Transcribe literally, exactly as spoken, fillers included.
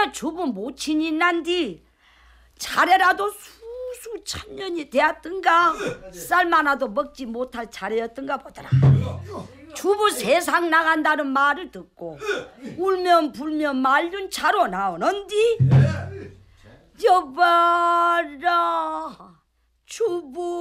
나 주부 모친이 난디 차례라도 수수 천년이 되었던가 쌀 많아도 먹지 못할 차례였던가 보더라. 주부 세상 나간다는 말을 듣고 울면 불면 말륜 차로 나오는디 여봐라 주부